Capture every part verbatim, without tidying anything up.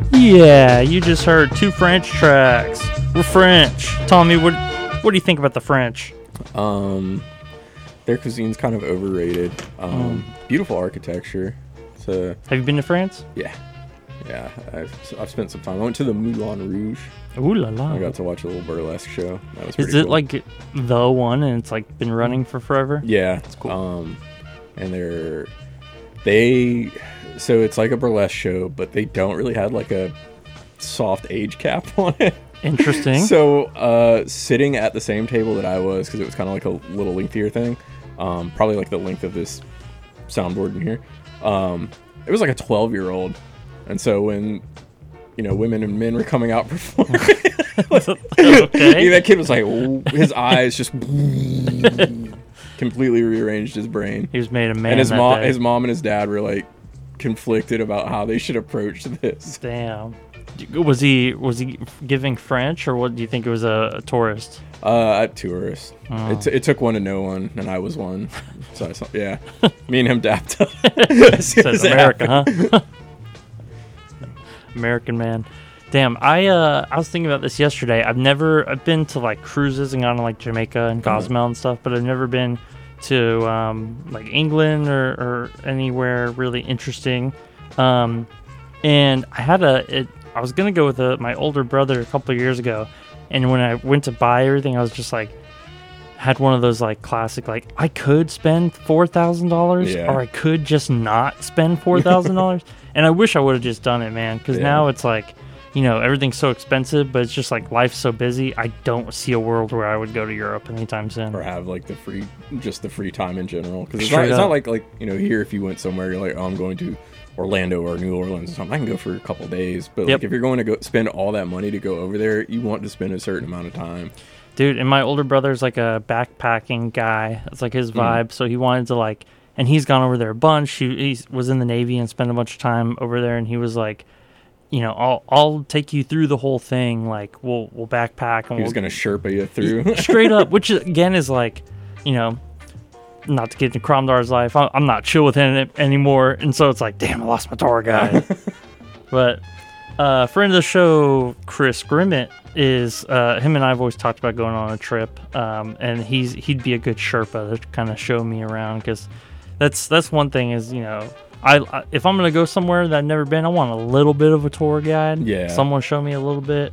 Yeah, you just heard two French tracks. We're French. Tommy, what what do you think about the French? Um, their cuisine's kind of overrated. Um, mm. Beautiful architecture. So, have you been to France? Yeah. Yeah, I've, I've spent some time. I went to the Moulin Rouge. Ooh la la. I got to watch a little burlesque show. That was Is it cool. like the one and it's like been running for forever? Yeah. It's cool. Um, and they're, they, so it's like a burlesque show, but they don't really have like a soft age cap on it. Interesting. So, uh, sitting at the same table that I was, because it was kind of like a little lengthier thing, um, probably like the length of this soundboard in here, um, it was like a twelve-year-old. And so when, you know, women and men were coming out performing, okay. that kid was like, his eyes just completely rearranged his brain. He was made a man. And his that mom, day. his mom and his dad were like conflicted about how they should approach this. Damn. Was he was he giving French, or what do you think it was a, a tourist? Uh, a tourist. Oh. It, t- it took one to know one, and I was one. So I saw, yeah, me and him dapped up. Says America, huh? American man. Damn, I uh I was thinking about this yesterday. I've never I've been to like cruises and gone to like Jamaica and Cozumel mm-hmm. and stuff, but I've never been to um like England or, or anywhere really interesting. Um, and I had a it, I was gonna go with a, my older brother a couple of years ago, and when I went to buy everything, I was just like, had one of those like classic like I could spend four thousand dollars, yeah. or I could just not spend four thousand dollars. And I wish I would have just done it, man, because yeah. now it's like, you know, everything's so expensive, but it's just like life's so busy. I don't see a world where I would go to Europe anytime soon. Or have like the free, just the free time in general. Because it's, not, it's not like, like, you know, here if you went somewhere, you're like, oh, I'm going to Orlando or New Orleans or something. I can go for a couple days. But yep. like if you're going to go spend all that money to go over there, you want to spend a certain amount of time. Dude, and my older brother's like a backpacking guy. It's like his vibe. Mm. So he wanted to like, and he's gone over there a bunch. He, he was in the Navy and spent a bunch of time over there. And he was like, you know, I'll I'll take you through the whole thing. Like we'll we'll backpack. And he was we'll, gonna Sherpa you through straight up. Which again is like, you know, not to get into Cromdar's life. I'm, I'm not chill with him anymore. And so it's like, damn, I lost my tour guide. But uh, friend of the show, Chris Grimmett, is uh, him and I have always talked about going on a trip. Um, and he's he'd be a good Sherpa to kind of show me around, because that's that's one thing is, you know, I, I if I'm gonna go somewhere that I've never been, I want a little bit of a tour guide. Yeah, someone show me a little bit,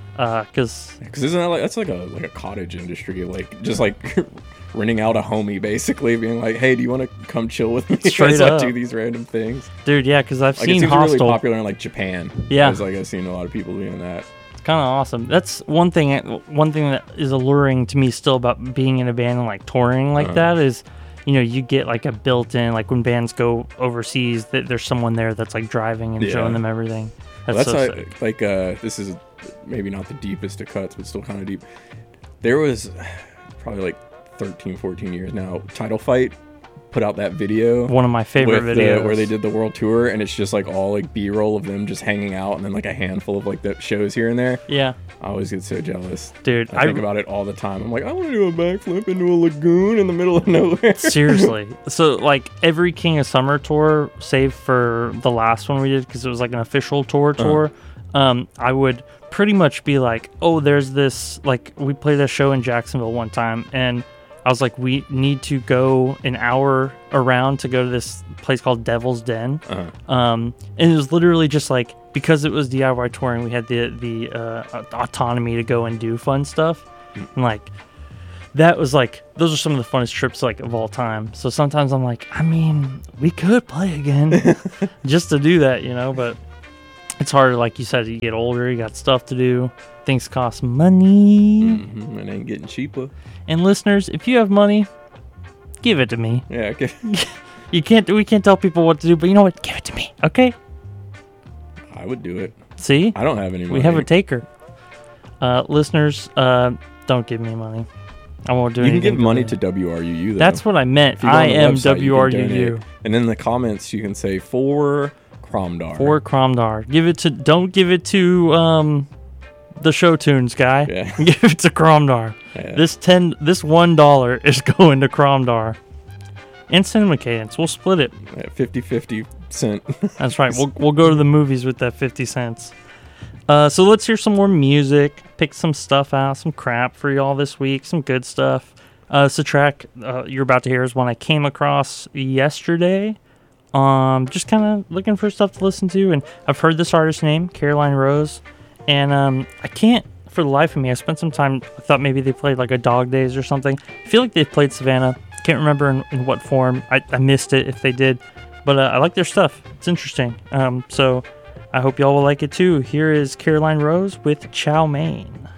because uh, because isn't that like that's like a like a cottage industry, like just like renting out a homie, basically being like, hey, do you want to come chill with me Straight as up. I do these random things, dude? Yeah, because I've like, seen it seems Hostel. really popular in like Japan. Yeah, it's like I've seen a lot of people doing that. It's kind of awesome. That's one thing. One thing that is alluring to me still about being in a band and like touring like uh-huh. that is, you know, you get like a built-in, like when bands go overseas, that there's someone there that's like driving and yeah. showing them everything. That's, well, that's so like, sick. like uh, this is maybe not the deepest of cuts, but still kind of deep. There was probably like thirteen, fourteen years now. Title Fight put out that video. One of my favorite videos. The, where they did the world tour, and it's just like all like B-roll of them just hanging out, and then like a handful of like the shows here and there. Yeah. I always get so jealous. Dude, I think I, about it all the time. I'm like, I want to do a backflip into a lagoon in the middle of nowhere. Seriously. So like every King of Summer tour, save for the last one we did, because it was like an official tour tour, uh-huh. um, I would pretty much be like, oh, there's this, like we played a show in Jacksonville one time, and I was like, we need to go an hour around to go to this place called Devil's Den. Uh-huh. Um, and it was literally just like, because it was D I Y touring, we had the the uh, autonomy to go and do fun stuff. Mm. And like, that was like, those are some of the funnest trips like of all time. So sometimes I'm like, I mean, we could play again just to do that, you know, but it's harder. Like you said, you get older, you got stuff to do. Things cost money. Mm-hmm. It ain't getting cheaper. And listeners, if you have money, give it to me. Yeah, okay. You can't. We can't tell people what to do, but you know what? Give it to me, okay? I would do it. See? I don't have any money. We have a taker. Uh, listeners, uh, don't give me money. I won't do you anything. You can give money to W R U U, though. That's what I meant. I am website, W R U U. And in the comments, you can say for Cromdar. For Cromdar. Give it to. Don't give it to um, the Show Tunes guy. Yeah. Give it to Cromdar. Yeah. This ten. This one dollar is going to Cromdar. And Cinema Cadence. We'll split it. fifty-fifty cent. That's right. We'll we'll go to the movies with that fifty cents. Uh, so let's hear some more music. Pick some stuff out, some crap for y'all this week, some good stuff. Uh, this track uh, you're about to hear is one I came across yesterday. Um, just kind of looking for stuff to listen to, and I've heard this artist's name, Caroline Rose, and um, I can't, for the life of me, I spent some time, I thought maybe they played like a Dog Days or something. I feel like they've played Savannah. Can't remember in, in what form. I, I missed it if they did, but uh, I like their stuff. It's interesting. Um, so I hope y'all will like it too. Here is Caroline Rose with Chow Mein.